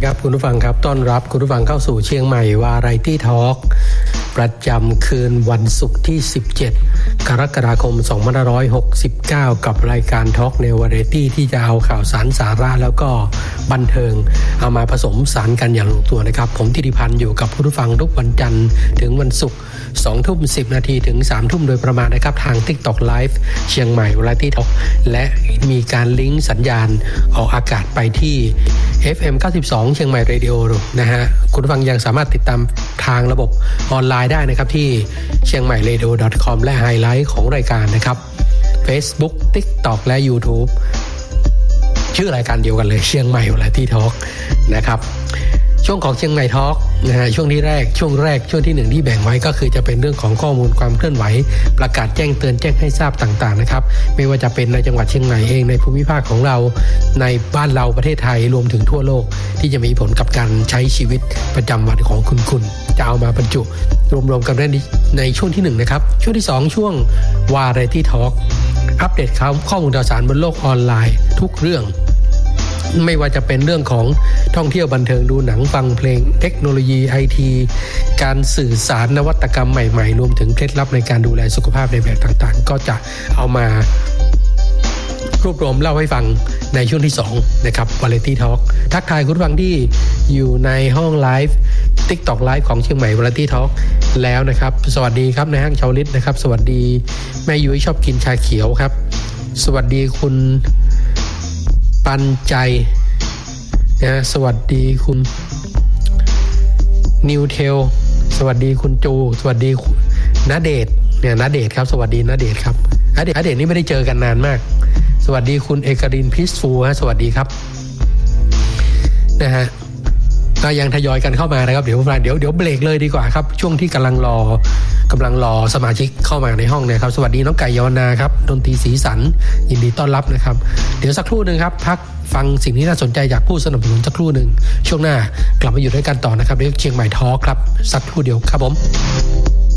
ครับคุณผู้ฟังครับต้อนรับคุณผู้ฟังเข้าสู่เชียงใหม่วาไรตี้ทอล์กประจำคืนวันศุกร์ที่17กรกฎาคม2569กับรายการทอล์กในวาไรตี้ที่จะเอาข่าวสารสาระแล้วก็บันเทิงเอามาผสมสารกันอย่างลงตัวนะครับผมธิติพันธ์อยู่กับคุณผู้ฟังทุกวันจันทร์ถึงวันศุกร์ 20:10 นาทีถึง 3:00 โดยประมาณนะครับทาง TikTok Live เชียงใหม่วาไรตี้ทอล์กและมีการลิงก์สัญญาณออกอากาศไปที่ FM 92 เชียงใหม่เรดิโอนะฮะคุณผู้ฟังยังสามารถติดตามทางระบบออนไลน์ได้นะครับที่เชียงใหม่ radio.com และไฮไลท์ของรายการนะครับ Facebook TikTok และ YouTube ชื่อรายการเดียวกันเลยเชียงใหม่วาไรตี้ทอล์กนะครับช่วงของเชียงใหม่ทอล์กนะฮะช่วงที่ช่วงที่1ที่แบ่งไว้ก็คือจะเป็นเรื่องของข้อมูลความเคลื่อนไหวประกาศแจ้งเตือนแจ้งให้ทราบต่างๆนะครับไม่ว่าจะเป็นในจังหวัดเชียงใหม่เองในภูมิภาคของเราในบ้านเราประเทศไทยรวมถึงทั่วโลกที่จะมีผลกับการใช้ชีวิตประจำวันของคุณจะเอามาบรรจุรวมๆกันในช่วงที่1นะครับช่วงที่2ช่วงวาไรตี้ทอล์กอัปเดตข้อมูลข่าวสารบนโลกออนไลน์ทุกเรื่องไม่ว่าจะเป็นเรื่องของท่องเที่ยวบันเทิงดูหนังฟังเพลงเทคโนโลยีไอทีการสื่อสารนวัตกรรมใหม่ๆรวมถึงเคล็ดลับในการดูแลสุขภาพในแบบต่างๆก็จะเอามารวบรวมเล่าให้ฟังในช่วงที่2นะครับ Variety Talk ทักทายคุณผู้ฟังที่อยู่ในห้องไลฟ์ TikTok Live ของเชียงใหม่ Variety Talk แล้วนะครับสวัสดีครับในห้างชาวลิตนะครับสวัสดีแม่ยุ้ยชอบกินชาเขียวครับสวัสดีคุณปันใจนะสวัสดีคุณนิวเทลสวัสดีคุณจูสวัสดีณเดชน์เนี่ยณเดชน์ครับสวัสดีณเดชน์ครับณเดชน์นี่ไม่ได้เจอกันนานมากสวัสดีคุณเอกรินพิสฟูฮะสวัสดีครับนะฮะก็ยังทยอยกันเข้ามานะครับเดี๋ยวเบรกเลยดีกว่าครับช่วงที่กำลังรอสมาชิกเข้ามาในห้องนะครับสวัสดีน้องไก่ยอนาครับดนตรีสีสันยินดีต้อนรับนะครับเดี๋ยวสักครู่นึงครับพักฟังสิ่งที่น่าสนใจจากผู้สนับสนุนสักครู่นึงช่วงหน้ากลับมาอยู่ด้วยกันต่อนะครับเรื่องเชียงใหม่ทอล์กครับสักครู่เดียวครับผม